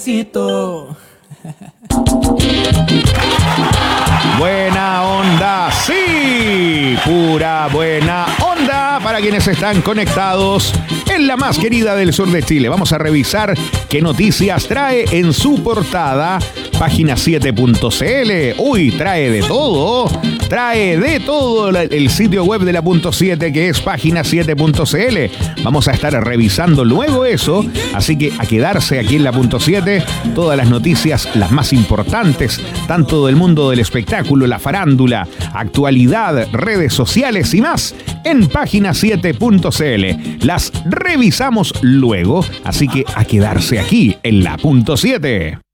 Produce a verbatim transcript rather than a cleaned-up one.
Buena onda, sí, pura buena onda para quienes están conectados en la más querida del sur de Chile. Vamos a revisar qué noticias trae en su portada página siete punto c l. Uy, trae de todo, trae de todo el sitio web de la punto siete, que es página siete punto c l. Vamos a estar revisando luego eso, así que a quedarse aquí en la punto siete, todas las noticias, las más importantes, tanto del mundo del espectáculo, la farándula, actualidad, redes sociales y más, en página siete punto c l. Las revisamos luego, así que a quedarse aquí en la punto siete.